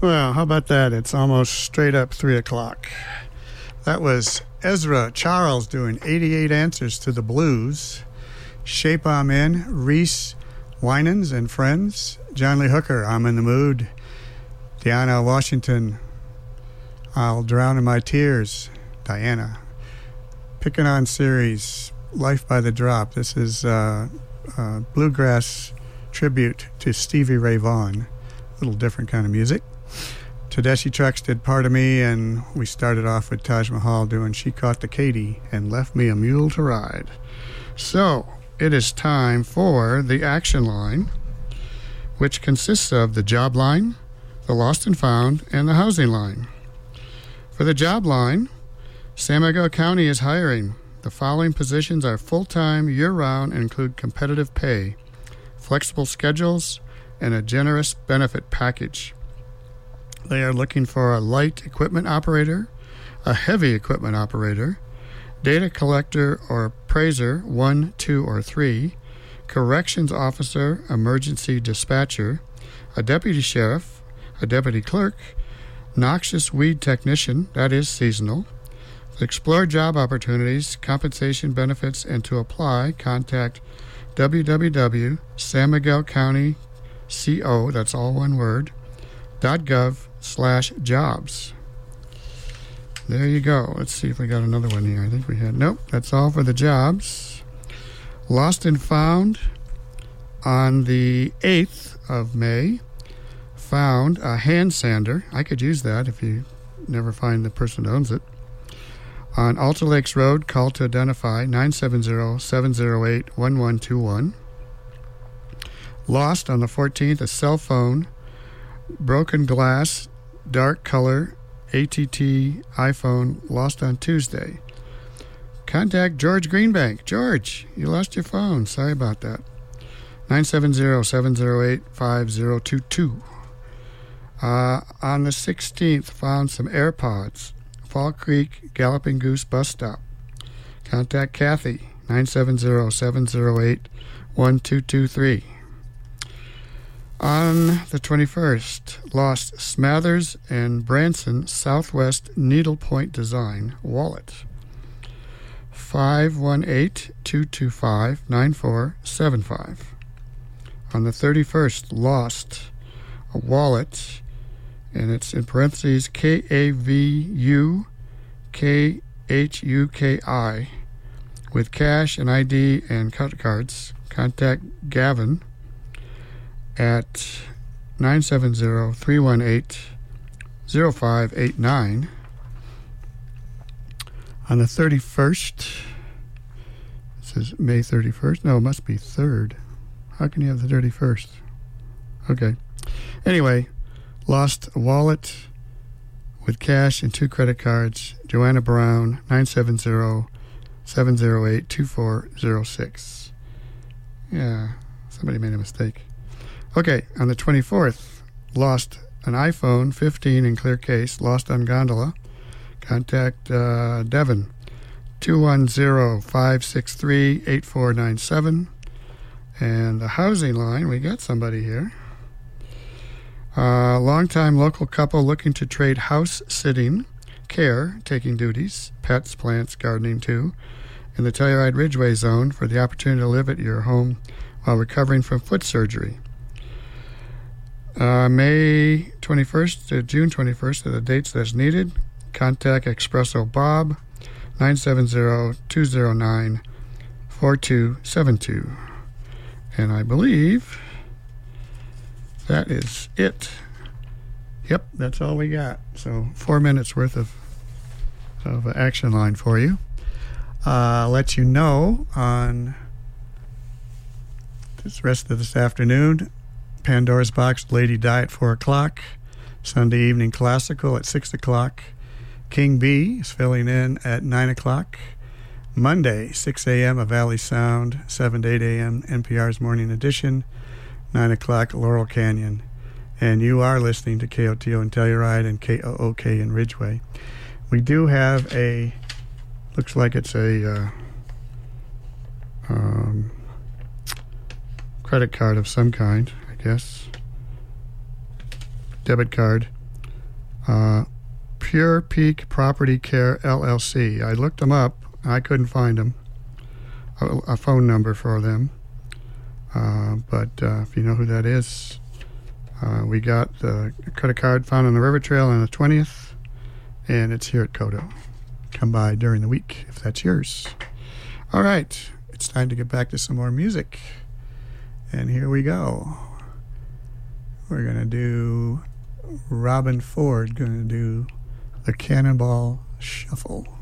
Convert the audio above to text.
Well, how about that? It's almost straight up 3 o'clock. That was Ezra Charles doing 88 Answers to the Blues. Shape I'm In, Reese Winans and Friends. John Lee Hooker, I'm in the Mood. Diana Washington, I'll Drown in My Tears. Diana. Picking On Series, Life by the Drop. This is bluegrass tribute to Stevie Ray Vaughan. A little different kind of music. Tedeschi Trucks did Part of Me, and we started off with Taj Mahal doing She Caught the Katy and Left Me a Mule to Ride. So, it is time for the action line, which consists of the job line, the lost and found, and the housing line. For the job line, San Miguel County is hiring. The following positions are full-time, year-round, and include competitive pay, flexible schedules, and a generous benefit package. They are looking for a light equipment operator, a heavy equipment operator, data collector or appraiser 1, 2, or 3, corrections officer, emergency dispatcher, a deputy sheriff, a deputy clerk, noxious weed technician, that is seasonal. To explore job opportunities, compensation benefits, and to apply, contact www.sanmiguelcountyco, that's all one word, .gov/jobs. There you go. Let's see if we got another one here. I think we had. Nope, that's all for the jobs. Lost and Found on the 8th of May. Found a hand sander. I could use that if you never find the person who owns it. On Alta Lakes Road, call to identify 970-708-1121. Lost on the 14th, a cell phone, broken glass, dark color, ATT iPhone, lost on Tuesday. Contact George Greenbank. George, you lost your phone. Sorry about that. 970-708-5022. On the 16th, found some AirPods. Fall Creek Galloping Goose Bus Stop. Contact Kathy. 970-708-1223. On the 21st, lost Smathers and Branson Southwest Needlepoint Design wallet. 518-225-9475. On the 31st, lost a wallet, and it's in parentheses KAVUKHUKI with cash and ID and credit cards. Contact Gavin at 970-318-0589. On the 31st, it says May 31st. No, it must be 3rd. How can you have the 31st? Okay. Anyway, lost a wallet with cash and 2 credit cards. Joanna Brown, 970-708-2406. Yeah, somebody made a mistake. Okay, on the 24th, lost an iPhone 15 in clear case, lost on gondola. Contact Devin, 210-563-8497. And the housing line, we got somebody here. Longtime local couple looking to trade house sitting, care, taking duties, pets, plants, gardening too, in the Telluride Ridgeway zone for the opportunity to live at your home while recovering from foot surgery. May 21st to June 21st are the dates that's needed. Contact Expresso Bob, 970-209-4272. And I believe that is it. Yep, that's all we got. So 4 minutes worth of action line for you. Let you know on this rest of this afternoon, Pandora's Box Lady Di at 4 o'clock. Sunday Evening Classical at 6 o'clock. King B is filling in at 9 o'clock. Monday, 6 a.m. a Valley Sound, 7 to 8 a.m. NPR's Morning Edition, 9 o'clock Laurel Canyon. And you are listening to KOTO in Telluride and KOOK in Ridgeway. We do have looks like it's a credit card of some kind, I guess. Debit card Pure Peak Property Care LLC. I looked them up. I couldn't find them. A phone number for them. But if you know who that is, we got the credit card found on the river trail on the 20th, and it's here at Kodo. Come by during the week if that's yours. All right, it's time to get back to some more music. And here we go. We're going to do Robin Ford, going to do the Cannonball Shuffle.